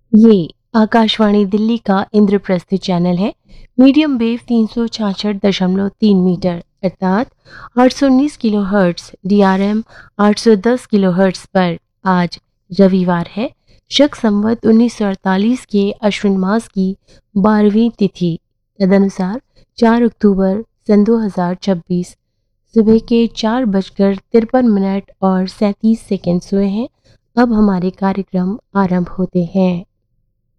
ये आकाशवाणी दिल्ली का इंद्रप्रस्थ चैनल है। मीडियम वेव 366.3 मीटर अर्थात 819 kilo hertz DRM 810 kilo hertz पर आज रविवार है। शक संवत 1948 के अश्विन मास की 12वीं तिथि तदनुसार 4 अक्टूबर सन 2026 सुबह के 4:53 और 37 सेकंड हुए हैं। अब हमारे कार्यक्रम आरंभ होते हैं।